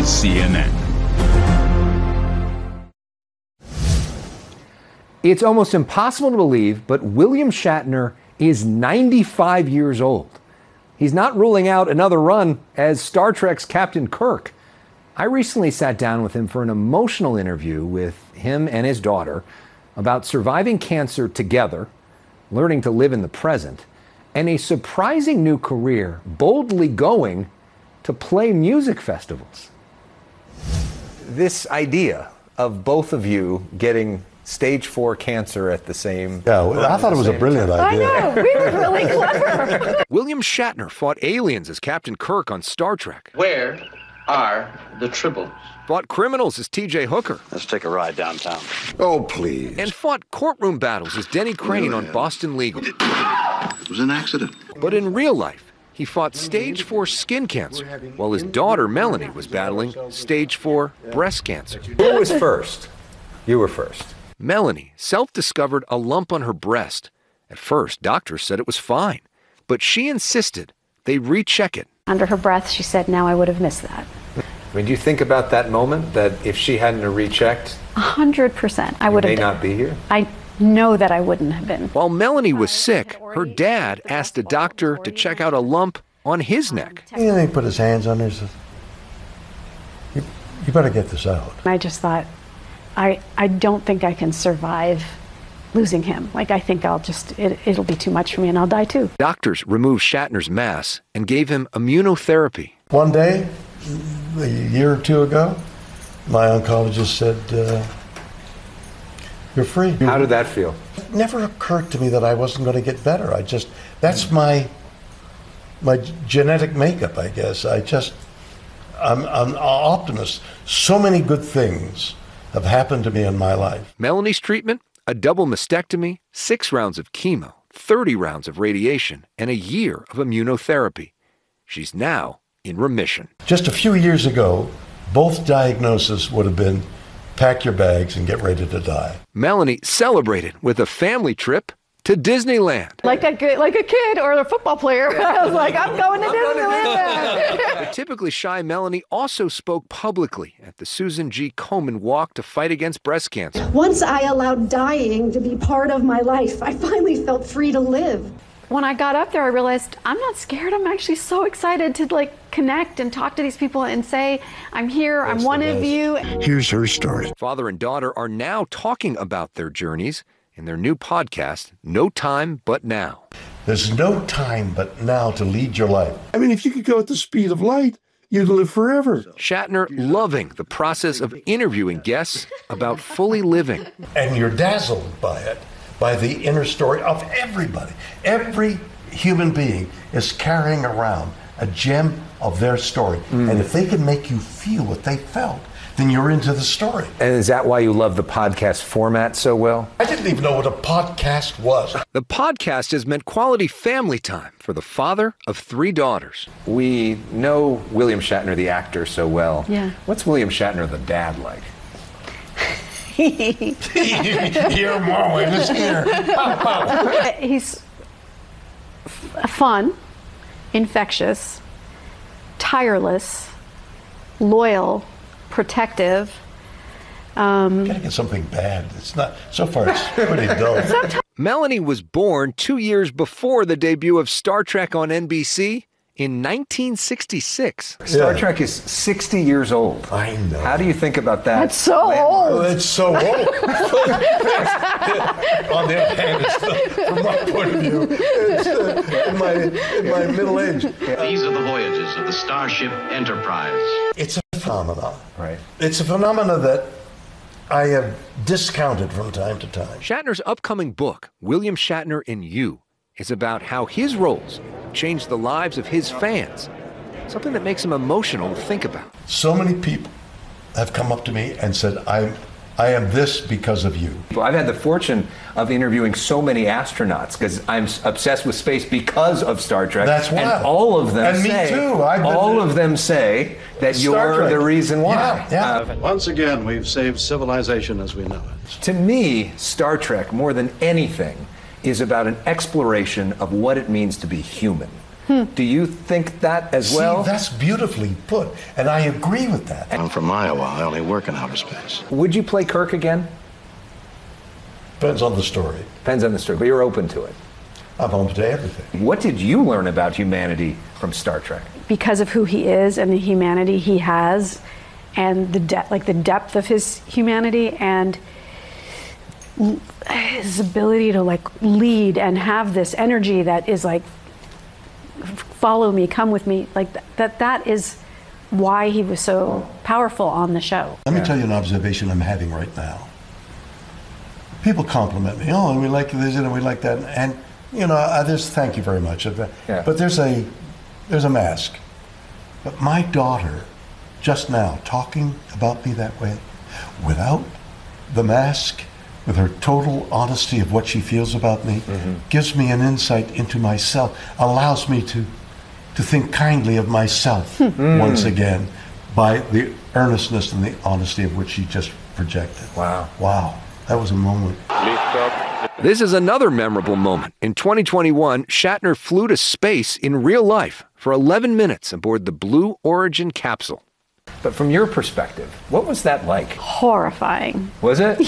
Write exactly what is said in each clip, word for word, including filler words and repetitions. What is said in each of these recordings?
is C N N. It's almost impossible to believe, but William Shatner is ninety-five years old. He's not ruling out another run as Star Trek's Captain Kirk. I recently sat down with him for an emotional interview with him and his daughter about surviving cancer together, learning to live in the present, and a surprising new career, boldly going to play music festivals. This idea of both of you getting stage four cancer at the same Yeah, I thought it was a brilliant idea. I know, we were really clever. William Shatner fought aliens as Captain Kirk on Star Trek. Where are the Tribbles? Fought criminals as T J Hooker. Let's take a ride downtown. Oh, please. And fought courtroom battles as Denny Crane on Boston Legal. It was an accident. But in real life, he fought stage four skin cancer, while his daughter Melanie was battling stage four breast cancer. Who was first? You were first. Melanie self-discovered a lump on her breast. At first, doctors said it was fine, but she insisted they recheck it. Under her breath, she said, now I would have missed that. I mean, do you think about that moment, that if she hadn't have rechecked, A hundred percent. I would you have may done. not be here? I know that I wouldn't have been. While Melanie was sick, her dad asked a doctor to check out a lump on his neck. And then he put his hands on her and said, you, you better get this out. I just thought, I, I don't think I can survive losing him. Like, I think I'll just, it, it'll be too much for me and I'll die too. Doctors removed Shatner's mass and gave him immunotherapy. One day, a year or two ago, my oncologist said, uh, you're free. How did that feel? It never occurred to me that I wasn't going to get better. I just, that's my, my genetic makeup, I guess. I just, I'm, I'm an optimist. So many good things have happened to me in my life. Melanie's treatment? A double mastectomy, six rounds of chemo, thirty rounds of radiation, and a year of immunotherapy. She's now in remission. Just a few years ago, both diagnoses would have been pack your bags and get ready to die. Melanie celebrated with a family trip to Disneyland. Like a, good- like a kid or a football player. I was like, I'm going to Disneyland. The typically shy Melanie also spoke publicly at the Susan G. Komen Walk to fight against breast cancer. Once I allowed dying to be part of my life, I finally felt free to live. When I got up there, I realized I'm not scared. I'm actually so excited to like connect and talk to these people and say, I'm here, That's I'm one the of best. you. Here's her story. Father and daughter are now talking about their journeys in their new podcast, No Time But Now. There's no time but now to lead your life. I mean, if you could go at the speed of light, you'd live forever. Shatner loving the process of interviewing guests about fully living. And you're dazzled by it, by the inner story of everybody. Every human being is carrying around a gem of their story. Mm. And if they can make you feel what they felt, then you're into the story. And is that why you love the podcast format so well? I didn't even know what a podcast was. The podcast has meant quality family time for the father of three daughters. We know William Shatner, the actor, so well. Yeah. What's William Shatner, the dad, like? Your mom is here. He's f- fun, infectious, tireless, loyal, protective. Um, Gotta get something bad. It's not, so far it's pretty dull. Melanie was born two years before the debut of Star Trek on N B C in nineteen sixty-six. Star Yeah. Trek is sixty years old. I know. How do you think about that? That's so landmark? old. Oh, it's so old. On the other hand, it's the, from my point of view, it's uh, in, my, in my middle age. These are the voyages of the Starship Enterprise. It's a phenomenon. Right. It's a phenomenon that I have discounted from time to time. Shatner's upcoming book, William Shatner and You, is about how his roles changed the lives of his fans, something that makes him emotional to think about. So many people have come up to me and said, I'm, I am this because of you. Well, I've had the fortune of interviewing so many astronauts because I'm s- obsessed with space because of Star Trek. That's why. And all of them And me say, too. I've been all there. of them say that Star you're Trek. the reason why. Yeah, yeah. Uh, Once again, we've saved civilization as we know it. to me, Star Trek, more than anything, is about an exploration of what it means to be human. Do you think that as well? See, that's beautifully put, and I agree with that. I'm from Iowa. I only work in outer space. Would you play Kirk again? Depends on the story. Depends on the story, but you're open to it. I'm open to everything. What did you learn about humanity from Star Trek? Because of who he is and the humanity he has, and the de- like the depth of his humanity and l- his ability to like lead and have this energy that is like, follow me, come with me, like th- that. That is why he was so powerful on the show. Let me tell you an observation I'm having right now. People compliment me. Oh, and we like this and we like that, and you know, I just thank you very much. Yeah. But there's a there's a mask. But my daughter, just now, talking about me that way, without the mask, with her total honesty of what she feels about me, mm-hmm. gives me an insight into myself, allows me to to think kindly of myself mm. once again by the earnestness and the honesty of which she just projected. Wow. Wow. That was a moment. This is another memorable moment. In twenty twenty-one, Shatner flew to space in real life for eleven minutes aboard the Blue Origin capsule. But from your perspective, what was that like? Horrifying. Was it?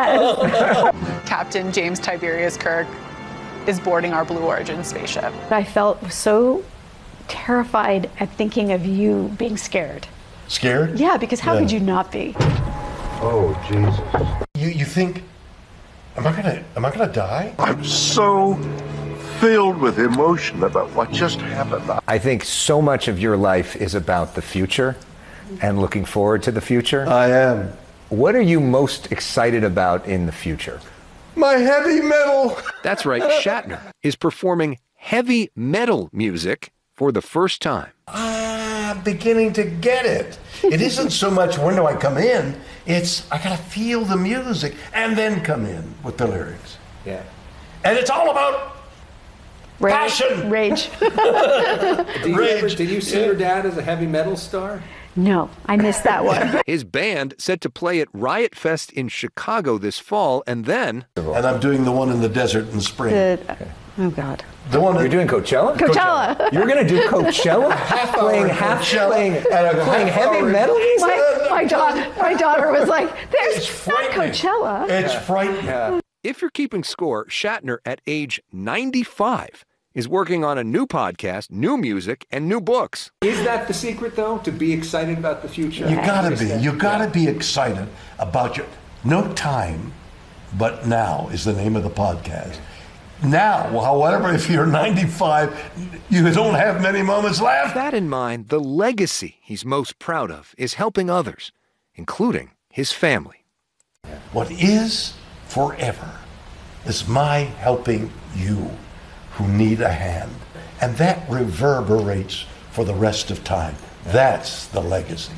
Yes. Captain James Tiberius Kirk is boarding our Blue Origin spaceship. I felt so terrified at thinking of you being scared. Scared? Yeah, because how Yeah. could you not be? Oh, Jesus. You you think, am I gonna am I gonna die? I'm so filled with emotion about what just happened. I think so much of your life is about the future and looking forward to the future. I am. What are you most excited about in the future? My heavy metal. That's right, Shatner is performing heavy metal music for the first time. I'm beginning to get it. It isn't so much when do I come in, it's I gotta feel the music and then come in with the lyrics. Yeah. And it's all about Rage. passion. Rage. Did you, Rage. ever, did you see Yeah. your dad as a heavy metal star? No, I missed that one. His band set to play at Riot Fest in Chicago this fall, and then And I'm doing the one in the desert in the spring. The, oh, God. The one You're that, doing Coachella? Coachella. You're going to do Coachella? half playing hour half Coachella playing, and a playing half heavy hour- metal? My, my, daughter, my daughter was like, there's It's not frightening. Coachella. It's frightening. Yeah. if you're keeping score, Shatner at age ninety-five is working on a new podcast, new music, and new books. Is that the secret, though, to be excited about the future? You gotta be. You gotta Yeah. be excited about your no time, but now is the name of the podcast. Now, however, if you're ninety-five, you don't have many moments With left. that in mind, the legacy he's most proud of is helping others, including his family. What is forever is my helping you who need a hand. And that reverberates for the rest of time. That's the legacy.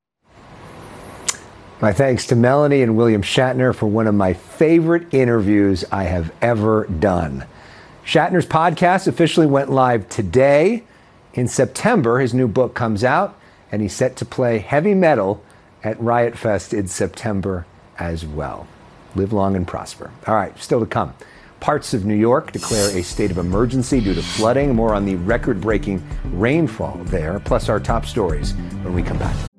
My thanks to Melanie and William Shatner for one of my favorite interviews I have ever done. Shatner's podcast officially went live today. In September, his new book comes out, and he's set to play heavy metal at Riot Fest in September as well. Live long and prosper. All right, still to come. Parts of New York declare a state of emergency due to flooding. More on the record-breaking rainfall there, plus our top stories when we come back.